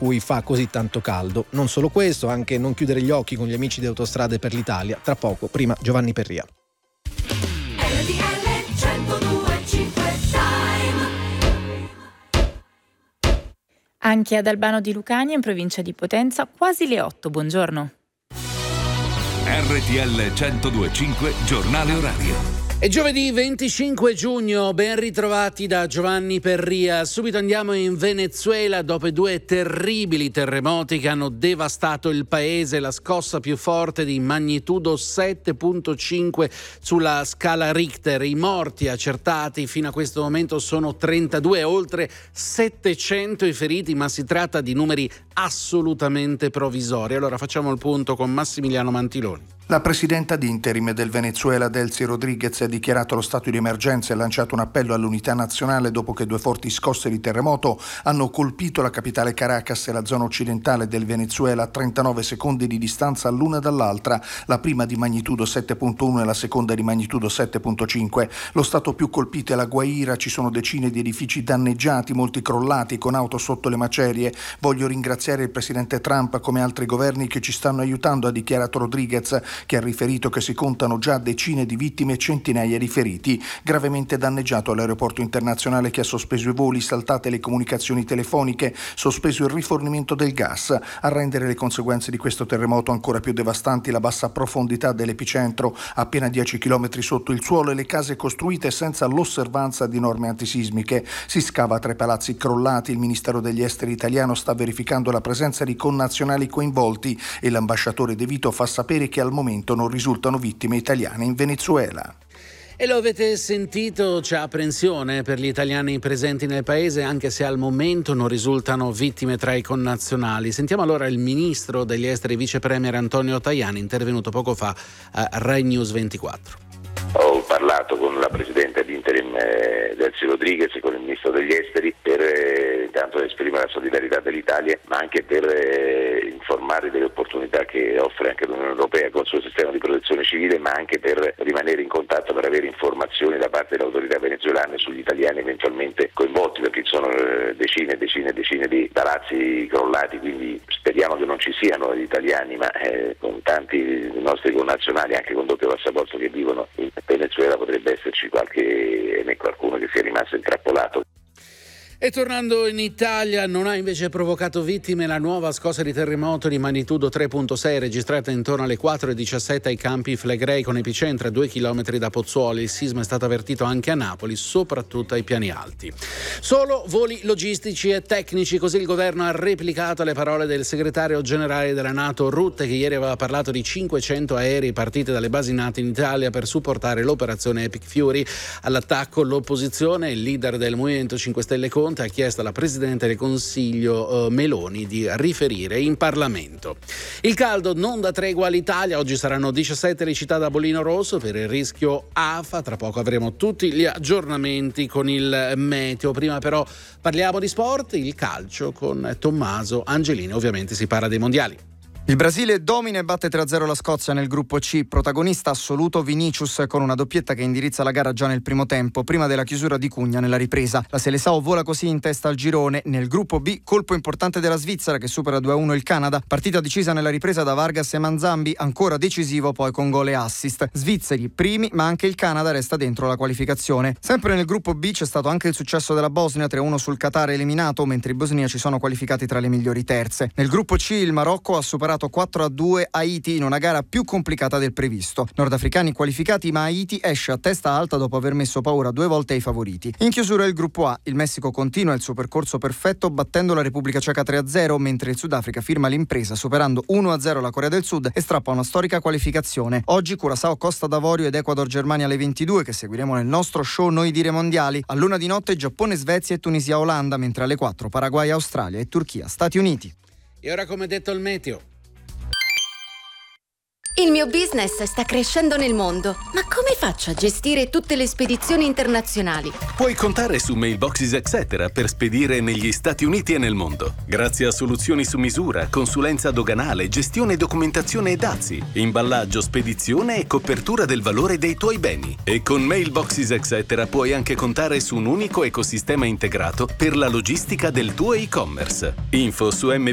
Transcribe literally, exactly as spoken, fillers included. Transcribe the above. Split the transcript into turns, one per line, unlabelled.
cui fa così tanto caldo. Non solo questo, anche non chiudere gli occhi con gli amici di Autostrade per l'Italia. Tra poco, prima Giovanni Perria.
Anche ad Albano di Lucania, in provincia di Potenza, quasi le otto. Buongiorno.
R T L centodue e cinque, giornale orario.
È giovedì venticinque giugno, ben ritrovati da Giovanni Perria. Subito andiamo in Venezuela dopo due terribili terremoti che hanno devastato il paese. La scossa più forte di magnitudo sette virgola cinque sulla scala Richter. I morti accertati fino a questo momento sono trentadue, oltre settecento i feriti, ma si tratta di numeri assolutamente provvisori. Allora facciamo il punto con Massimiliano Mantiloni.
La presidenta di interim del Venezuela, Delcy Rodriguez, ha dichiarato lo stato di emergenza e lanciato un appello all'unità nazionale dopo che due forti scosse di terremoto hanno colpito la capitale Caracas e la zona occidentale del Venezuela a trentanove secondi di distanza l'una dall'altra, la prima di magnitudo sette virgola uno e la seconda di magnitudo sette virgola cinque. Lo stato più colpito è la Guaira, ci sono decine di edifici danneggiati, molti crollati con auto sotto le macerie. Voglio ringraziare il presidente Trump come altri governi che ci stanno aiutando, ha dichiarato Rodriguez, che ha riferito che si contano già decine di vittime e centinaia di feriti. Gravemente danneggiato l'aeroporto internazionale che ha sospeso i voli, saltate le comunicazioni telefoniche, sospeso il rifornimento del gas. A rendere le conseguenze di questo terremoto ancora più devastanti la bassa profondità dell'epicentro, appena dieci chilometri sotto il suolo, e le case costruite senza l'osservanza di norme antisismiche. Si scava tra i palazzi crollati, il Ministero degli Esteri italiano sta verificando la presenza di connazionali coinvolti e l'ambasciatore De Vito fa sapere che al momento non risultano vittime italiane in Venezuela.
E lo avete sentito, c'è apprensione per gli italiani presenti nel paese, anche se al momento non risultano vittime tra i connazionali. Sentiamo allora il ministro degli esteri, vice premier Antonio Tajani, intervenuto poco fa a Rai News ventiquattro.
Ho parlato con la presidente di interim eh, Delcy Rodriguez e con il ministro degli esteri per eh, intanto esprimere la solidarietà dell'Italia, ma anche per eh, informare delle opportunità che offre anche l'Unione Europea con il suo sistema di protezione civile, ma anche per rimanere in contatto, per avere informazioni da parte delle autorità venezuelane sugli italiani eventualmente coinvolti, perché ci sono eh, decine e decine e decine di palazzi crollati, quindi speriamo che non ci siano gli italiani, ma eh, con tanti nostri connazionali anche con doppio passaporto che vivono in Venezuela potrebbe esserci qualche qualcuno che sia rimasto intrappolato.
E tornando in Italia, non ha invece provocato vittime la nuova scossa di terremoto di magnitudo tre virgola sei registrata intorno alle quattro e diciassette ai campi Flegrei, con epicentro a due chilometri da Pozzuoli. Il sisma è stato avvertito anche a Napoli, soprattutto ai piani alti. Solo voli logistici e tecnici, così il governo ha replicato le parole del segretario generale della NATO Rutte, che ieri aveva parlato di cinquecento aerei partiti dalle basi NATO in Italia per supportare l'operazione Epic Fury. All'attacco l'opposizione, il leader del Movimento cinque Stelle Conte ha chiesto alla Presidente del Consiglio eh, Meloni di riferire in Parlamento. Il caldo non dà tregua all'Italia, oggi saranno diciassette le città da bollino rosso per il rischio A F A, tra poco avremo tutti gli aggiornamenti con il meteo. Prima però parliamo di sport, il calcio con Tommaso Angelini, ovviamente si parla dei mondiali.
Il Brasile domina e batte tre a zero la Scozia nel gruppo C, protagonista assoluto Vinicius con una doppietta che indirizza la gara già nel primo tempo, prima della chiusura di Cugna nella ripresa. La Seleção vola così in testa al girone. Nel gruppo B, colpo importante della Svizzera che supera due a uno il Canada, partita decisa nella ripresa da Vargas e Manzambi, ancora decisivo poi con gol e assist. Svizzeri primi, ma anche il Canada resta dentro la qualificazione. Sempre nel gruppo B c'è stato anche il successo della Bosnia, tre a uno sul Qatar eliminato, mentre i bosniaci sono qualificati tra le migliori terze. Nel gruppo C il Marocco ha superato quattro a due Haiti in una gara più complicata del previsto. Nordafricani qualificati, ma Haiti esce a testa alta dopo aver messo paura due volte ai favoriti. In chiusura il gruppo A, il Messico continua il suo percorso perfetto battendo la Repubblica Ceca tre a zero, mentre il Sudafrica firma l'impresa superando uno a zero la Corea del Sud e strappa una storica qualificazione. Oggi Curaçao Costa d'Avorio ed Ecuador Germania alle ventidue, che seguiremo nel nostro show Noi Dire Mondiali. A luna di notte Giappone Svezia e Tunisia Olanda, mentre alle quattro Paraguay Australia e Turchia Stati Uniti.
E ora come detto il meteo.
Il mio business sta crescendo nel mondo, ma come faccio a gestire tutte le spedizioni internazionali?
Puoi contare su Mailboxes Etc. per spedire negli Stati Uniti e nel mondo. Grazie a soluzioni su misura, consulenza doganale, gestione, documentazione e dazi, imballaggio, spedizione e copertura del valore dei tuoi beni. E con Mailboxes Etc. puoi anche contare su un unico ecosistema integrato per la logistica del tuo e-commerce. Info su m